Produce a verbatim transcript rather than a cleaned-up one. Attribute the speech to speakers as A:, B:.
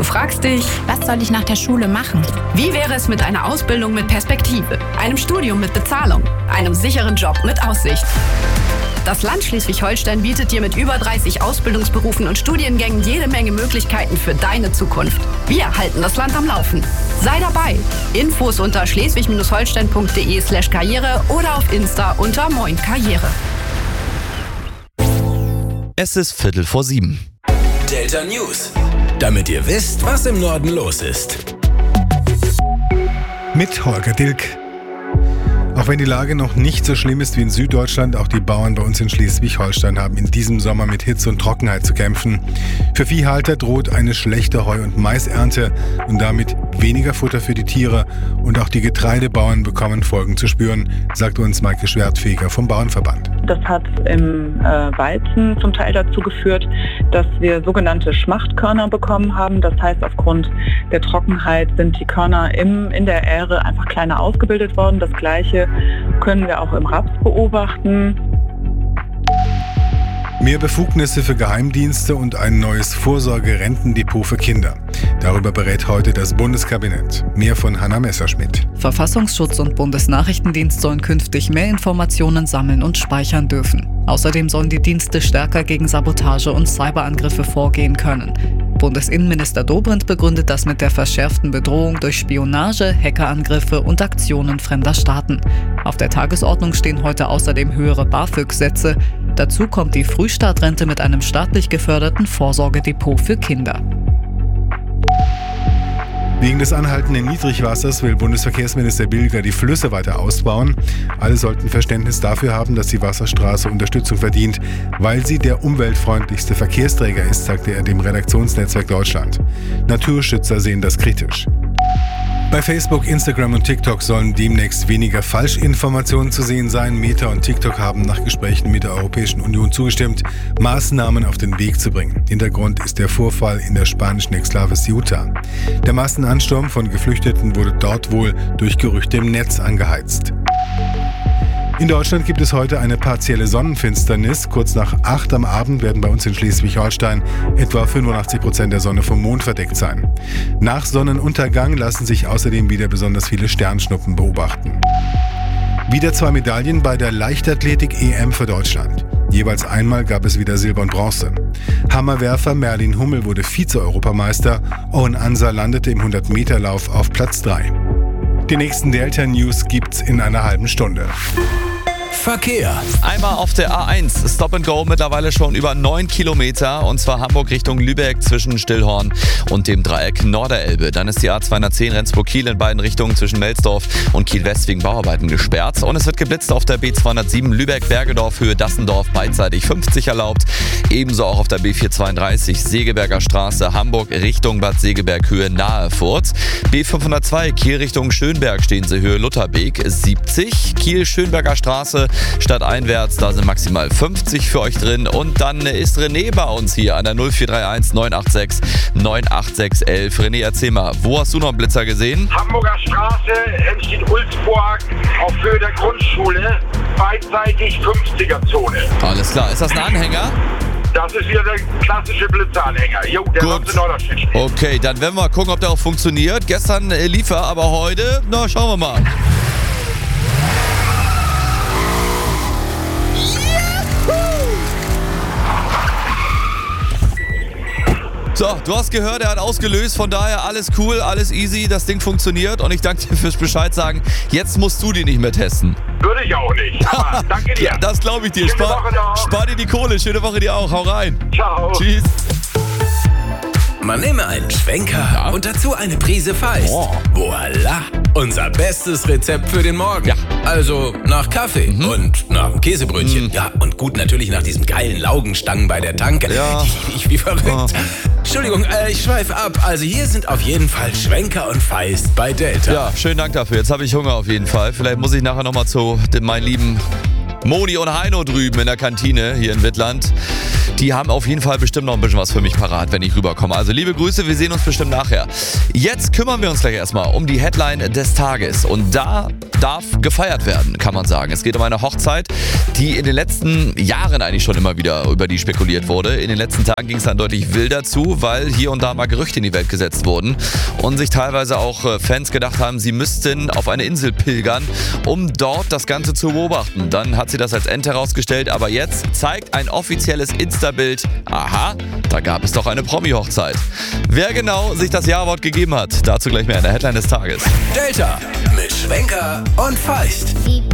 A: Du fragst dich,
B: was soll ich nach der Schule machen?
A: Wie wäre es mit einer Ausbildung mit Perspektive, einem Studium mit Bezahlung, einem sicheren Job mit Aussicht? Das Land Schleswig-Holstein bietet dir mit über dreißig Ausbildungsberufen und Studiengängen jede Menge Möglichkeiten für deine Zukunft. Wir halten das Land am Laufen. Sei dabei. Infos unter schleswig-holstein.de slash karriere oder auf Insta unter Moin Karriere.
C: Es ist Viertel vor sieben.
D: Delta News. Damit ihr wisst, was im Norden los ist.
E: Mit Holger Dilk. Auch wenn die Lage noch nicht so schlimm ist wie in Süddeutschland, auch die Bauern bei uns in Schleswig-Holstein haben in diesem Sommer mit Hitze und Trockenheit zu kämpfen. Für Viehhalter droht eine schlechte Heu- und Maisernte und damit weniger Futter für die Tiere. Und auch die Getreidebauern bekommen Folgen zu spüren, sagt uns Maike Schwertfeger vom Bauernverband.
F: Das hat im äh, Weizen zum Teil dazu geführt, dass wir sogenannte Schmachtkörner bekommen haben. Das heißt, aufgrund der Trockenheit sind die Körner im, in der Ähre einfach kleiner ausgebildet worden. Das Gleiche können wir auch im Raps beobachten.
E: Mehr Befugnisse für Geheimdienste und ein neues Vorsorgerentendepot für Kinder. Darüber berät heute das Bundeskabinett. Mehr von Hanna Messerschmidt.
G: Verfassungsschutz und Bundesnachrichtendienst sollen künftig mehr Informationen sammeln und speichern dürfen. Außerdem sollen die Dienste stärker gegen Sabotage und Cyberangriffe vorgehen können. Bundesinnenminister Dobrindt begründet das mit der verschärften Bedrohung durch Spionage, Hackerangriffe und Aktionen fremder Staaten. Auf der Tagesordnung stehen heute außerdem höhere BAföG-Sätze. Dazu kommt die Frühstartrente mit einem staatlich geförderten Vorsorgedepot für Kinder.
E: Wegen des anhaltenden Niedrigwassers will Bundesverkehrsminister Bilger die Flüsse weiter ausbauen. Alle sollten Verständnis dafür haben, dass die Wasserstraße Unterstützung verdient, weil sie der umweltfreundlichste Verkehrsträger ist, sagte er dem Redaktionsnetzwerk Deutschland. Naturschützer sehen das kritisch. Bei Facebook, Instagram und TikTok sollen demnächst weniger Falschinformationen zu sehen sein. Meta und TikTok haben nach Gesprächen mit der Europäischen Union zugestimmt, Maßnahmen auf den Weg zu bringen. Hintergrund ist der Vorfall in der spanischen Exklave Ceuta. Der Massenansturm von Geflüchteten wurde dort wohl durch Gerüchte im Netz angeheizt. In Deutschland gibt es heute eine partielle Sonnenfinsternis. Kurz nach acht am Abend werden bei uns in Schleswig-Holstein etwa fünfundachtzig Prozent der Sonne vom Mond verdeckt sein. Nach Sonnenuntergang lassen sich außerdem wieder besonders viele Sternschnuppen beobachten. Wieder zwei Medaillen bei der Leichtathletik-E M für Deutschland. Jeweils einmal gab es wieder Silber und Bronze. Hammerwerfer Merlin Hummel wurde Vize-Europameister. Owen Ansa landete im hundert-Meter-Lauf auf Platz drei. Die nächsten Delta News gibt's in einer halben Stunde.
D: Verkehr.
C: Einmal auf der A eins, Stop and Go, mittlerweile schon über neun Kilometer, und zwar Hamburg Richtung Lübeck zwischen Stillhorn und dem Dreieck Norderelbe. Dann ist die A zweihundertzehn Rendsburg-Kiel in beiden Richtungen zwischen Melsdorf und Kiel-West wegen Bauarbeiten gesperrt. Und es wird geblitzt auf der B zweihundertsieben Lübeck-Bergedorf Höhe Dassendorf, beidseitig fünfzig erlaubt. Ebenso auch auf der B vierhundertzweiunddreißig Segeberger Straße Hamburg Richtung Bad Segeberg Höhe nahe Furth. B fünfhundertzwei Kiel Richtung Schönberg stehen sie Höhe Lutherbeek siebzig. Kiel-Schönberger Straße stadteinwärts, da sind maximal fünfzig für euch drin. Und dann ist René bei uns hier an der null vier drei eins neun acht sechs neun acht sechs eins. René, erzähl mal, wo hast du noch einen Blitzer gesehen?
H: Hamburger Straße, Hemstedt-Ulzburg, auf Höhe der Grundschule, beidseitig fünfziger-Zone.
C: Alles klar, ist das ein Anhänger?
H: Das ist wieder der klassische Blitzeranhänger. Jo, der
C: Gut.
H: in Norderstedt steht.
C: Okay, dann werden wir mal gucken, ob der auch funktioniert. Gestern äh, lief er, aber heute, na, schauen wir mal. So, du hast gehört, er hat ausgelöst, von daher alles cool, alles easy, das Ding funktioniert und ich danke dir fürs Bescheid sagen. Jetzt musst du die nicht mehr testen.
H: Würde ich auch nicht. Aber danke dir.
C: Ja, das glaube ich dir.
H: Schöne
C: Spar,
H: Woche noch.
C: spar dir die Kohle. Schöne Woche dir auch. Hau rein.
H: Ciao.
C: Tschüss.
D: Man nehme einen Schwenker
C: Ja.
D: und dazu eine Prise Feist.
C: Oh.
D: Voila! Unser bestes Rezept für den Morgen.
C: Ja.
D: Also nach Kaffee und nach dem Käsebrötchen. Ja, und gut natürlich nach diesen geilen Laugenstangen bei der Tanke.
C: Ja.
D: Ich wie verrückt.
C: Oh.
D: Entschuldigung, äh, ich schweife ab. Also hier sind auf jeden Fall Schwenker und Feist bei Delta.
C: Ja, schönen Dank dafür. Jetzt habe ich Hunger auf jeden Fall. Vielleicht muss ich nachher nochmal zu dem, meinen lieben Moni und Heino drüben in der Kantine hier in Wittland. Die haben auf jeden Fall bestimmt noch ein bisschen was für mich parat, wenn ich rüberkomme. Also liebe Grüße, wir sehen uns bestimmt nachher. Jetzt kümmern wir uns gleich erstmal um die Headline des Tages. Und da darf gefeiert werden, kann man sagen. Es geht um eine Hochzeit, die in den letzten Jahren eigentlich schon immer wieder über die spekuliert wurde. In den letzten Tagen ging es dann deutlich wilder zu, weil hier und da mal Gerüchte in die Welt gesetzt wurden und sich teilweise auch Fans gedacht haben, sie müssten auf eine Insel pilgern, um dort das Ganze zu beobachten. Dann hat sie das als End herausgestellt, aber jetzt zeigt ein offizielles Insta-Bild, aha, da gab es doch eine Promi-Hochzeit. Wer genau sich das Ja-Wort gegeben hat, dazu gleich mehr in der Headline des Tages.
D: Delta mit Schwenker und Feist.